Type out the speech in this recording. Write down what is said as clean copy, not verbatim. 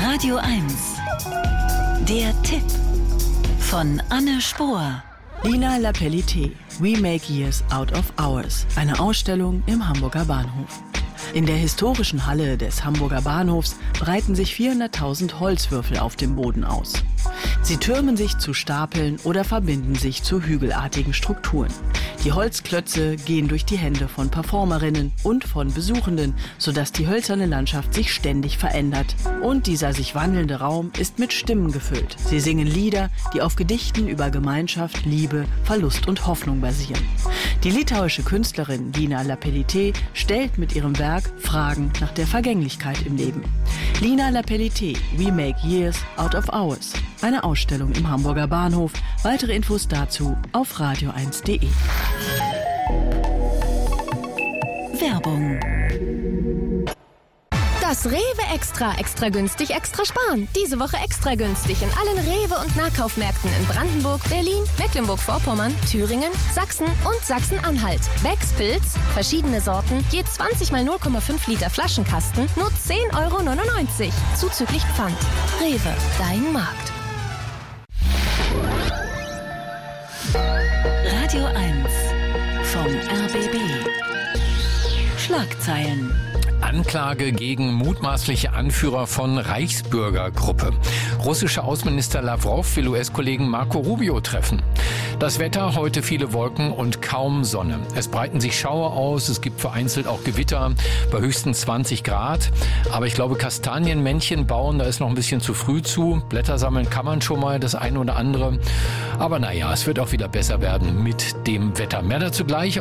Radio 1. Der Tipp von Anne Spohr. Lina Lapellité, We Make Years Out of Hours. Eine Ausstellung im Hamburger Bahnhof. In der historischen Halle des Hamburger Bahnhofs breiten sich 400.000 Holzwürfel auf dem Boden aus. Sie türmen sich zu Stapeln oder verbinden sich zu hügelartigen Strukturen. Die Holzklötze gehen durch die Hände von Performerinnen und von Besuchenden, sodass die hölzerne Landschaft sich ständig verändert. Und dieser sich wandelnde Raum ist mit Stimmen gefüllt. Sie singen Lieder, die auf Gedichten über Gemeinschaft, Liebe, Verlust und Hoffnung basieren. Die litauische Künstlerin Lina Lapellité stellt mit ihrem Werk Fragen nach der Vergänglichkeit im Leben. Lina Lapellité, We Make Years Out of Hours. Eine Ausstellung im Hamburger Bahnhof. Weitere Infos dazu auf radio1.de. Werbung. Das Rewe extra günstig, extra sparen. Diese Woche extra günstig in allen Rewe- und Nahkaufmärkten in Brandenburg, Berlin, Mecklenburg-Vorpommern, Thüringen, Sachsen und Sachsen-Anhalt. Becks Pilz, verschiedene Sorten, je 20 mal 0,5 Liter Flaschenkasten, nur 10,99 €. Zuzüglich Pfand. Rewe, dein Markt. Radio 1 vom RBB. Schlagzeilen. Anklage gegen mutmaßliche Anführer von Reichsbürgergruppe. Russischer Außenminister Lavrov will US-Kollegen Marco Rubio treffen. Das Wetter, heute viele Wolken und kaum Sonne. Es breiten sich Schauer aus, es gibt vereinzelt auch Gewitter bei höchstens 20 Grad. Aber ich glaube, Kastanienmännchen bauen, da ist noch ein bisschen zu früh zu. Blätter sammeln kann man schon mal, das eine oder andere. Aber naja, es wird auch wieder besser werden mit dem Wetter. Mehr dazu gleich.